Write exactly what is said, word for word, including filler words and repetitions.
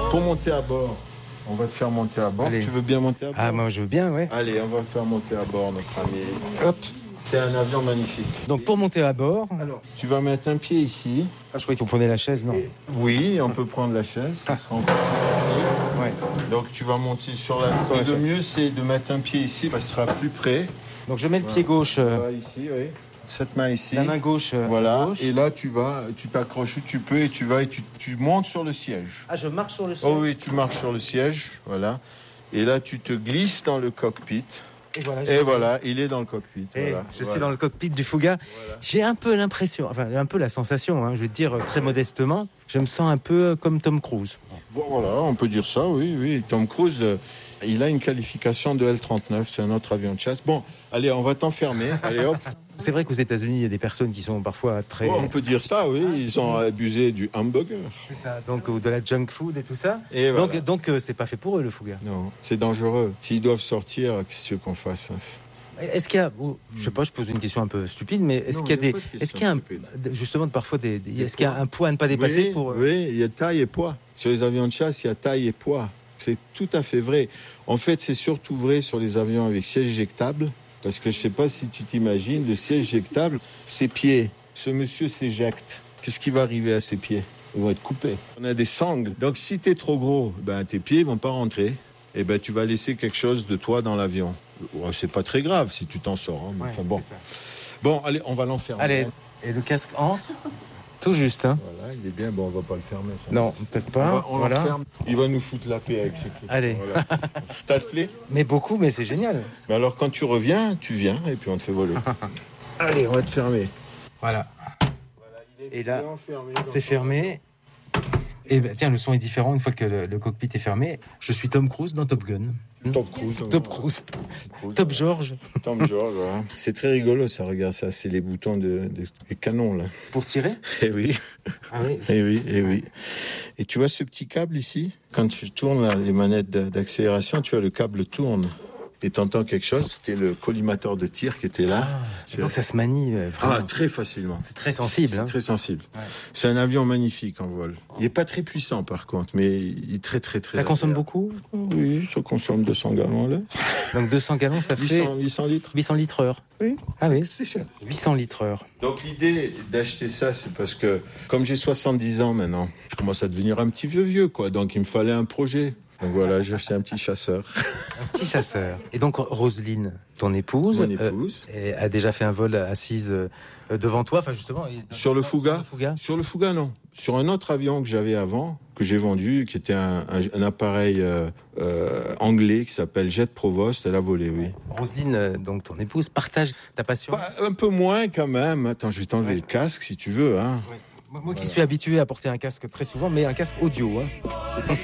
Pour monter à bord, on va te faire monter à bord. Allez. Tu veux bien monter à bord? Ah, moi, je veux bien, ouais. Allez, on va le faire monter à bord, notre ami. Hop. C'est un avion magnifique. Donc, pour monter à bord... Alors, tu vas mettre un pied ici. Ah, je croyais qu'on prenait la chaise, non. Oui, on peut prendre la chaise. Ça sera encore plus Ouais. facile. Donc, tu vas monter sur la... Sur la Et le chaise. mieux, c'est de mettre un pied ici, parce que ce sera plus près. Donc, je mets le Voilà. pied gauche, euh, Voilà, ici, oui. Cette main ici. la main gauche euh, à Voilà. gauche. Et là, tu vas, tu t'accroches où tu peux et tu vas et tu, tu montes sur le siège. Ah, je marche sur le sol. Oh oui, tu marches sur le siège. Voilà. Et là, tu te glisses dans le cockpit. Et voilà. je Et suis- voilà, il est dans le cockpit. Et Voilà. je suis Voilà. dans le cockpit du Fouga. Voilà. J'ai un peu l'impression, enfin un peu la sensation, hein, je vais te dire euh, très modestement, je me sens un peu comme Tom Cruise. Voilà, on peut dire ça, oui, oui. Tom Cruise, euh, il a une qualification de L trente-neuf, c'est un autre avion de chasse. Bon, allez, on va t'enfermer. Allez, hop. C'est vrai qu'aux États-Unis, il y a des personnes qui sont parfois très... Oh, on peut dire ça, oui. Ils ont abusé du hamburger. C'est ça, donc ou de la junk food et tout ça. Et Donc, voilà. donc euh, c'est pas fait pour eux le Fouga. Non, c'est dangereux. S'ils doivent sortir, qu'est-ce que tu veux qu'on fasse? Est-ce qu'il y a, ou, je sais pas, je pose une question un peu stupide, mais est-ce Non, qu'il y a il y a des, pas de question est-ce qu'il y a un, stupide. justement parfois des, des- Des est-ce qu'il y a poids. un poids à ne pas dépasser Oui, pour, euh, oui, il y a taille et poids. Sur les avions de chasse, il y a taille et poids. C'est tout à fait vrai. En fait, c'est surtout vrai sur les avions avec siège éjectable. Parce que je ne sais pas si tu t'imagines, le siège éjectable, ses pieds. Ce monsieur s'éjecte. Qu'est-ce qui va arriver à ses pieds? Ils vont être coupés. On a des sangles. Donc si tu es trop gros, ben, tes pieds ne vont pas rentrer. Et ben, tu vas laisser quelque chose de toi dans l'avion. Ouais, c'est pas très grave si tu t'en sors. Hein, mais Ouais, enfin, bon. c'est ça. bon, allez, on va l'enfermer. Allez, et le casque entre, tout juste, hein. Voilà, il est bien. Bon, on va pas le fermer. ça. Non, peut-être On, pas. va- on voilà. l'enferme. Il va nous foutre la paix avec ses questions. Allez. Voilà. Ça te plaît? Mais beaucoup, mais c'est génial. Mais alors, quand tu reviens, tu viens et puis on te fait voler. Allez, on va te fermer. Voilà. Et là, enfermé. c'est fermé. Et ben tiens, le son est différent une fois que le, le cockpit est fermé. Je suis Tom Cruise dans Top Gun. Top Cruise. Top Cruise. Cruise, Top ouais. George. Tom George, voilà. C'est très rigolo, ça. Regarde ça, c'est les boutons de, de- des canons, là. Pour tirer. Eh oui, Ah oui. eh oui, eh oui. Et tu vois ce petit câble ici? Quand tu tournes là, les manettes d'a- d'accélération, tu vois, le câble tourne. Et t'entends quelque chose, c'était le collimateur de tir qui était là. C'est donc ça se manie euh, Ah, vraiment. très facilement. C'est très sensible. C'est Hein. très sensible. Ouais. C'est un avion magnifique en vol. Il est pas très puissant par contre, mais il est très très très. Ça consomme agréable. beaucoup. Oui, ça consomme deux cents gallons là. Donc deux cents gallons, ça fait huit cents, huit cents litres. huit cents litres heure. Oui. Ah oui, C'est cher. huit cents litres heure. Donc l'idée d'acheter ça, c'est parce que comme j'ai soixante-dix ans maintenant, je commence à devenir un petit vieux vieux quoi. Donc il me fallait un projet. Donc voilà, j'ai acheté un petit chasseur. Un petit chasseur. Et donc Roselyne, ton épouse, Mon épouse. euh, a déjà fait un vol assise euh, devant toi, enfin justement. et- Sur le Fouga. Sur le Fouga. Sur le Fouga, non. Sur un autre avion que j'avais avant, que j'ai vendu, qui était un, un- un appareil euh, euh, anglais qui s'appelle Jet Provost, elle a volé, oui. Roselyne, euh, donc ton épouse, partage ta passion. Pas- un peu moins quand même. Attends, je vais t'enlever Ouais. le casque si tu veux. Hein. Moi moi qui suis habitué à porter un casque très souvent, mais un casque audio. Hein.